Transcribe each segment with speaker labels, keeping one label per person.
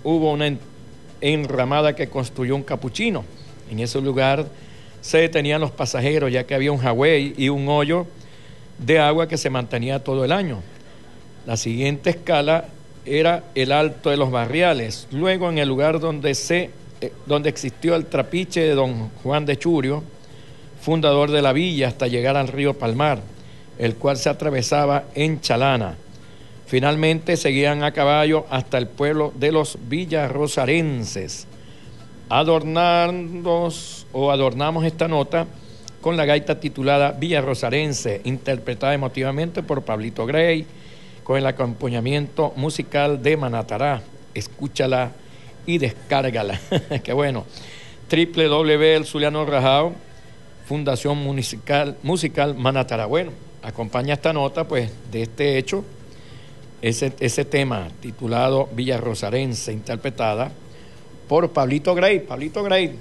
Speaker 1: hubo una enramada que construyó un capuchino. En ese lugar se detenían los pasajeros, ya que había un jagüey y un hoyo de agua que se mantenía todo el año. La siguiente escala era el Alto de los Barriales. Luego, en el lugar donde existió el trapiche de don Juan de Churio, fundador de la villa, hasta llegar al río Palmar, el cual se atravesaba en Chalana. Finalmente seguían a caballo hasta el pueblo de los villarrosarenses. Adornamos esta nota con la gaita titulada Villarrosarense, interpretada emotivamente por Pablito Grey, con el acompañamiento musical de Manatará. Escúchala y descárgala. Qué bueno. El Zuliano Rajao, Fundación Musical Manatará. Bueno, acompaña esta nota pues de este hecho, ese tema titulado Villarrosarense, interpretada por Pablito Grey. Pablito Grey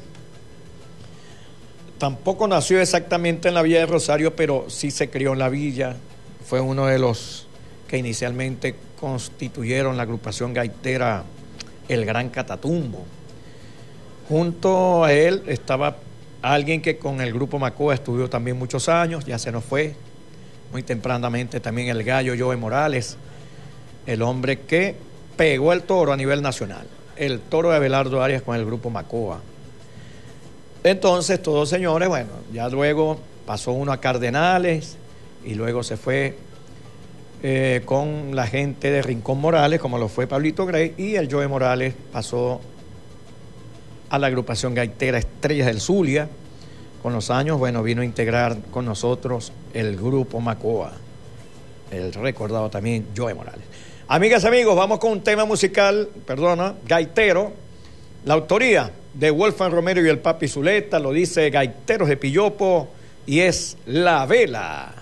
Speaker 1: tampoco nació exactamente en la Villa de Rosario, pero sí se crió en la villa. Fue uno de los que inicialmente constituyeron la agrupación gaitera El Gran Catatumbo. Junto a él estaba alguien que con el grupo Macoa estudió también muchos años, ya se nos fue muy tempranamente también el gallo Joe Morales, el hombre que pegó el toro a nivel nacional, el toro de Abelardo Arias con el grupo Macoa. Entonces todos señores, bueno, ya luego pasó uno a Cardenales y luego se fue con la gente de Rincón Morales, como lo fue Pablito Grey, y el Joe Morales pasó a la agrupación gaitera Estrellas del Zulia. Con los años, bueno, vino a integrar con nosotros el grupo Macoa, el recordado también Joe Morales. Amigas, amigos, vamos con un tema musical, gaitero, la autoría de Wolfgang Romero y el Papi Zuleta, lo dice Gaiteros de Pillopo y es La Vela.